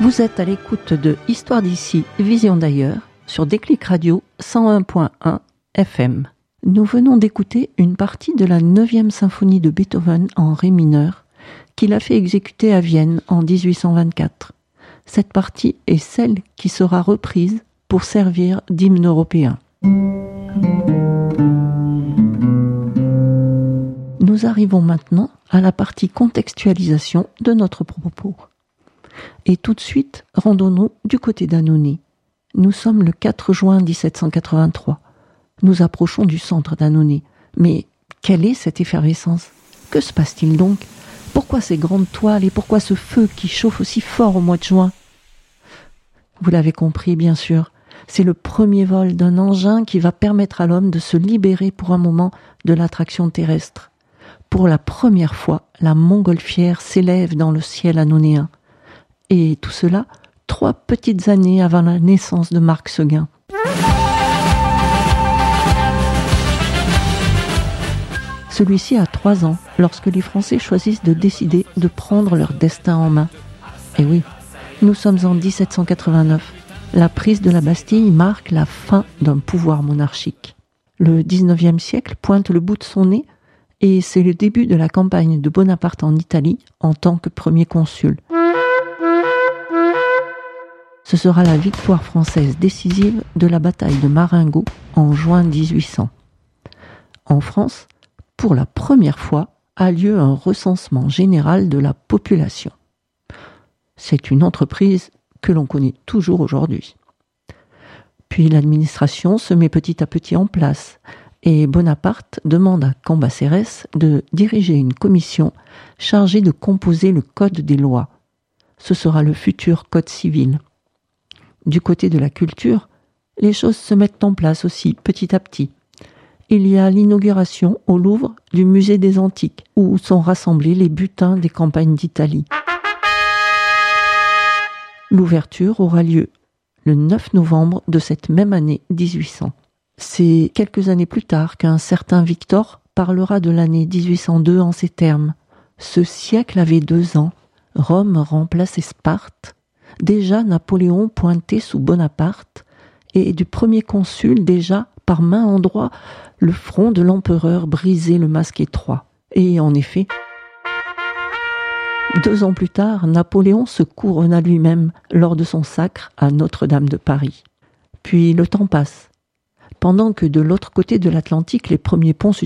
Vous êtes à l'écoute de Histoire d'ici, Vision d'ailleurs, sur Déclic Radio 101.1 FM. Nous venons d'écouter une partie de la 9e symphonie de Beethoven en ré mineur, qu'il a fait exécuter à Vienne en 1824. Cette partie est celle qui sera reprise pour servir d'hymne européen. Nous arrivons maintenant à la partie contextualisation de notre propos. Et tout de suite, rendons-nous du côté d'Annonay. Nous sommes le 4 juin 1783. Nous approchons du centre d'Annonay. Mais quelle est cette effervescence ? Que se passe-t-il donc ? Pourquoi ces grandes toiles et pourquoi ce feu qui chauffe aussi fort au mois de juin ? Vous l'avez compris, bien sûr. C'est le premier vol d'un engin qui va permettre à l'homme de se libérer pour un moment de l'attraction terrestre. Pour la première fois, la montgolfière s'élève dans le ciel annonéen. Et tout cela, 3 petites années avant la naissance de Marc Seguin. Celui-ci a 3 ans lorsque les Français choisissent de décider de prendre leur destin en main. Et oui, nous sommes en 1789. La prise de la Bastille marque la fin d'un pouvoir monarchique. Le 19e siècle pointe le bout de son nez et c'est le début de la campagne de Bonaparte en Italie en tant que premier consul. Ce sera la victoire française décisive de la bataille de Marengo en juin 1800. En France, pour la première fois, a lieu un recensement général de la population. C'est une entreprise que l'on connaît toujours aujourd'hui. Puis l'administration se met petit à petit en place et Bonaparte demande à Cambacérès de diriger une commission chargée de composer le code des lois. Ce sera le futur code civil. Du côté de la culture, les choses se mettent en place aussi petit à petit. Il y a l'inauguration au Louvre du musée des Antiques, où sont rassemblés les butins des campagnes d'Italie. L'ouverture aura lieu le 9 novembre de cette même année 1800. C'est quelques années plus tard qu'un certain Victor parlera de l'année 1802 en ces termes. Ce siècle avait 2 ans, Rome remplaçait Sparte, déjà Napoléon pointait sous Bonaparte, et du premier consul déjà, par main en droit, le front de l'empereur brisait le masque étroit. Et en effet, 2 ans plus tard, Napoléon se couronna lui-même lors de son sacre à Notre-Dame de Paris. Puis le temps passe. Pendant que de l'autre côté de l'Atlantique, les premiers ponts